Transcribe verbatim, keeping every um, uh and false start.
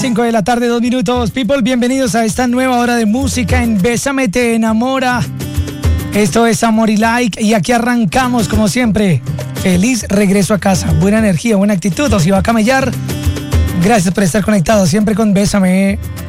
cinco de la tarde, dos minutos. People, bienvenidos a esta nueva hora de música en Bésame Te Enamora. Esto es Amor y Like y aquí arrancamos como siempre. Feliz regreso a casa, buena energía, buena actitud. O si va a camellar, gracias por estar conectado siempre con Bésame.